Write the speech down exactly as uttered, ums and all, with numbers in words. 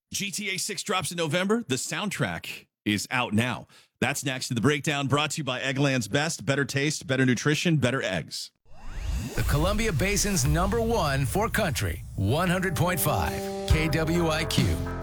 G T A six drops in November. The soundtrack is out now. That's next to the breakdown, brought to you by Eggland's Best. Better taste, better nutrition, better eggs. The Columbia Basin's number one for country, one hundred point five K W I Q.